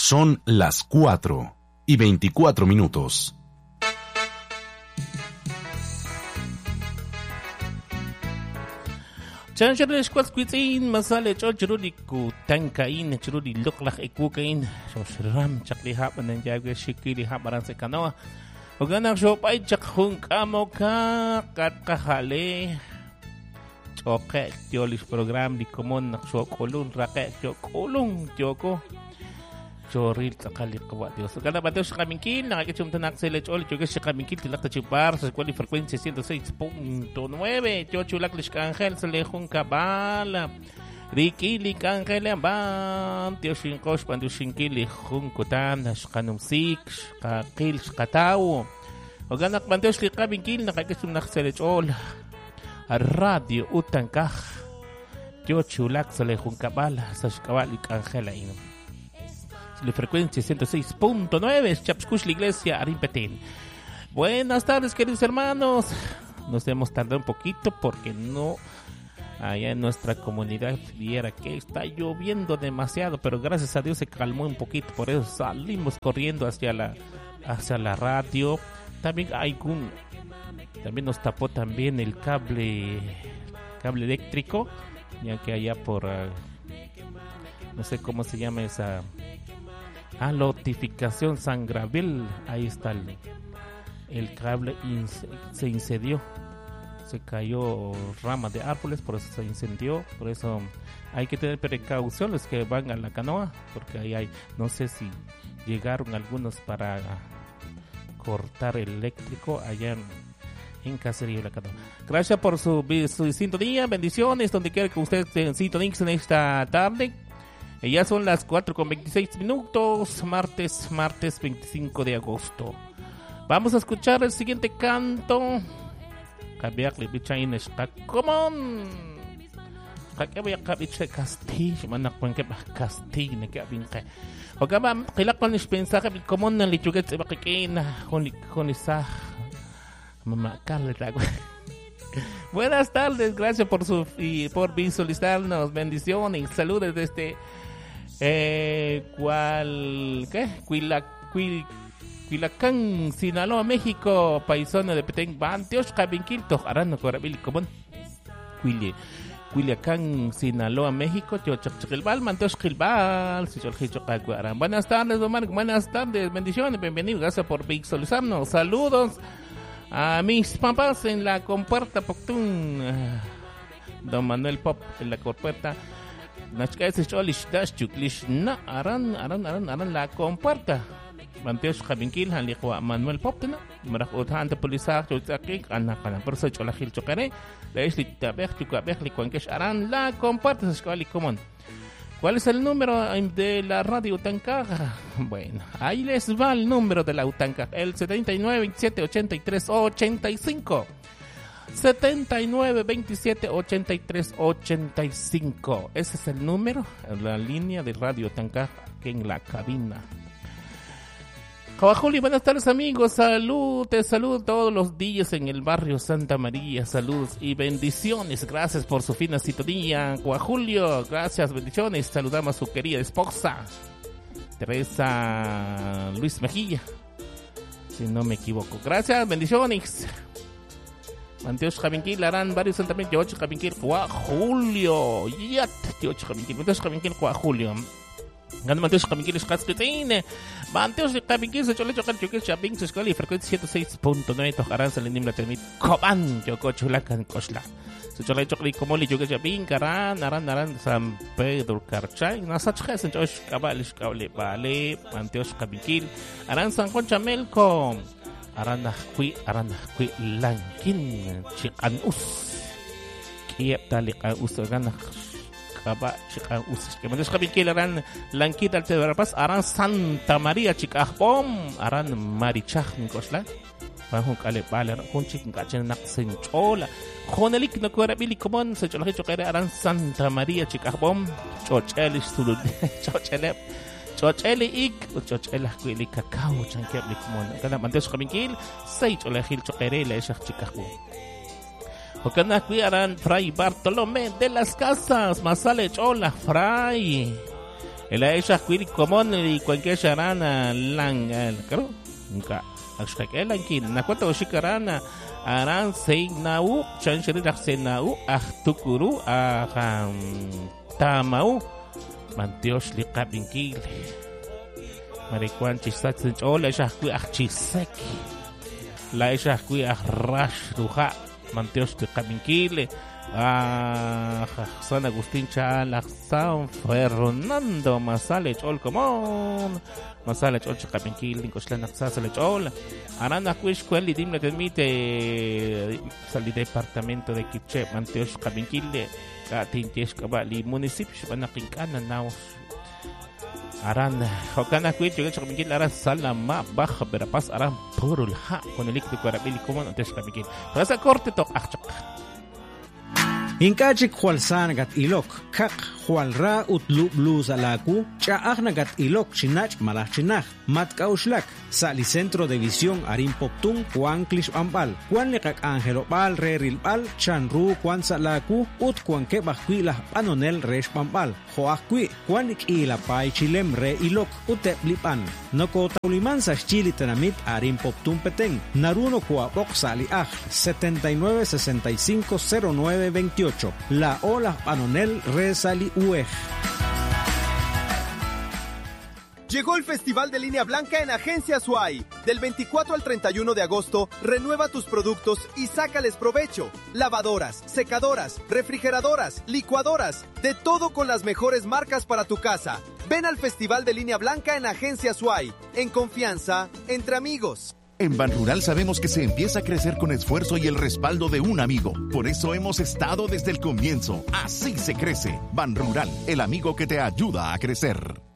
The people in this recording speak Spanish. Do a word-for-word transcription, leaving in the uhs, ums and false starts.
Son las cuatro y veinticuatro minutos. Chan churri squats quitin masale chol churri ku tankain churri luklak ikukain so shram chakli hapan ng jagwe shikili habaran sa kanoa oganak so pay chakhung kamo ka kat kahale choke tiolis program di komon nak so kolun rake tio kolung tioko choril takali kwa Dios kana bateo sa kamingkil nakakitsum tanak sa lechol tio sa kamingkil tilak ta chipar sa kwali frecuencia ciento seis punto nueve tio chulak lish Ángel sa lehong kabala Ricky lik Ángel ban tio shinkosh pandu shinkili hung kutan sa kanum sik kakil sa kataw oganak bateo sa kamingkil nakakitsum nak sa lechol radio utangkah tio chulak sa lehong kabala sa kawalik Ángel ino la frecuencia ciento seis punto nueve, Chapscush, la iglesia, Arimpetín. Buenas tardes, queridos hermanos. Nos hemos tardado un poquito porque no, allá en nuestra comunidad viera que está lloviendo demasiado, pero gracias a Dios se calmó un poquito, por eso salimos corriendo hacia la, hacia la radio. También hay un, también nos tapó también el cable, cable eléctrico, ya que allá por, uh, no sé cómo se llama esa... Ah, notificación San Gabriel, ahí está el, el cable inc- se incendió, se cayó rama de árboles, por eso se incendió, por eso hay que tener precaución los que van a la canoa, porque ahí hay, no sé si llegaron algunos para cortar el eléctrico allá en, en Caserío La Canoa. Gracias por su, su sintonía, bendiciones, donde quiera que usted se sintonice en esta tarde. Ya son las cuatro con veintiséis minutos, martes, martes veinticinco de agosto. Vamos a escuchar el siguiente canto. Kabiakli bichain está común. Kabiak bicha castillo, manak que castillo, ne que abinque. O kaba kilak con dispensa que común na lichuget se bakikina con con esa mamá Carla. Buenas tardes, gracias por su y por visualizarnos, bendiciones, saludos desde Eh, ¿cuál? ¿Qué? Cuila, Cuil, Cuilacán, Sinaloa, México, paisano de Petén, Banteos, Cabinquilto, Arano, Corabil, Común, Cuili, Culiacán, Sinaloa, México, Chochachilbal, Manteos, Gilbal, Sichorjicho, Caguaran. Buenas tardes, Omar, buenas tardes, bendiciones, bienvenidos, gracias por visualizarnos, saludos a mis papás en la compuerta Poctún, Don Manuel Pop en la compuerta. Nachkaisi cholish dash chuklish na aran aran aran aran la compuerta. Manteos Jabinkil halikwa Manuel Poptena. Marakot hanta polisak chutakik anak kana perso cholahil chokare. La isli tabek chukabek likwankesh aran la compuerta sa escuela común. ¿Cuál es el número de la radio Utancaja? Bueno, ahí les va el número de la Utancaja. El setenta y nueve veintisiete ochenta y tres ochenta y cinco. setenta y nueve veintisiete ochenta y tres ochenta y cinco. Ese es el número, la línea de Radio Tancaja que en la cabina. Coajuli, buenas tardes amigos, salud, te saludo todos los días en el barrio Santa María, saludos y bendiciones, gracias por su fina sintonía. Coajulio, gracias, bendiciones, saludamos a su querida esposa, Teresa Luis Mejía, si no me equivoco, gracias, bendiciones. Manteos Javinquil, harán varios asentamientos. Teocho Javinquil, Juá Julio. Yat, Teocho Javinquil, Manteos Javinquil, Juá Julio. Gano Manteos Javinquil, Escasquetine. Manteos Javinquil, se chole chocan, choque, chaping, se escola y frecuencia ciento seis punto nueve. Tojarán, se le nimla, termit. Coban, choco, chulacan, cosla. Se chole choque, comoli, choque, chaping, carán, arán, arán, San Pedro, Carchay. Nasachja, se choque, cabales, cable, vale. Manteos Javinquil, harán San Juan Chamelco. Aranah kui aranah kui langkin chikan us kiep tali ka us aranah kaba chikan us que menos kabikil aran langkit al terapas aran Santa María chikahpom aran marichah nikosla bahun kale baler kun chikin kachen nak senchola khonelik na korabili komon sa cholahi chokere aran Santa María chikahpom chochelis sulud chochele Chochele ik, chochele kuili kakao chankep likmon. Kana mantes kamingkil, say cholehil chokere la esach chikaku. Okana kuiaran Fray Bartolomé de las Casas, masale chola Fray. El Aisha Quiri Comón y cualquier charana lang, creo, nunca. Hasta que el ankin, na cuenta o shikarana, aran seinau, chancheri senau, ahtukuru, aham tamau, mantios li kapinkil. Marikwan chisat senchol, Aisha Qui achisek. La Aisha Qui arrash ruja, mantios li kapinkil. Ah, San Agustín Chala, San Fernando, Masalech, Ol Comón, Masalech, Ol Chacapinkil, Lincoslan, Sasalech, Ol, Arana Quish, Quelli, Dimle, Temite, Sali Departamento de Kiche, Manteos, Capinkil, Gatintesh, Cabali, Municipio, Banakinkana, Naus, Aran, Hokana Quish, Chacapinkil, Aran, Salama, Baja, Verapaz, Aran, Purul, Ha, con el líquido Carabili, Comón, Antes Capinkil. Rasa corte, Tok, Achak. Inkachik Hualsan gat ilok, kak Hualra utlu blues alaku, chaagna gat ilok chinach malah chinach, mat kauslak, sali centro de visión arim poptung, Juan Klish Ambal, Juan Lekak Angelo Bal, Re Rilbal, Chanru, Juan Salaku, ut Juan Kebakwilah Panonel Resh Pambal, Joakwi, Juan Ikila Pai Chilem Re Ilok, Utep Lipan, Noko Tauliman sa Chili Tenamit arim poptung peteng, Naruno Kuapok Sali Aj, setenta y nueve sesenta y cinco cero nueve veintiocho. La Ola Panonel Resali Uej. Llegó el Festival de Línea Blanca en Agencia Suay. Del veinticuatro al treinta y uno de agosto, renueva tus productos y sácales provecho. Lavadoras, secadoras, refrigeradoras, licuadoras, de todo con las mejores marcas para tu casa. Ven al Festival de Línea Blanca en Agencia Suay. En confianza, entre amigos. En Banrural sabemos que se empieza a crecer con esfuerzo y el respaldo de un amigo. Por eso hemos estado desde el comienzo. Así se crece. Banrural, el amigo que te ayuda a crecer.